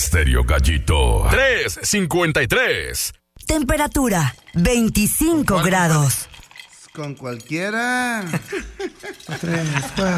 Estéreo Gallito 353. Temperatura 25 grados. Con cualquiera.